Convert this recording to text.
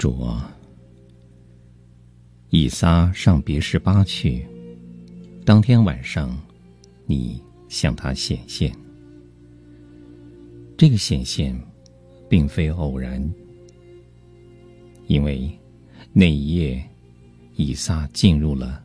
主啊，以撒上别是巴去，当天晚上，你向他显现。这个显现并非偶然，因为那一夜，以撒进入了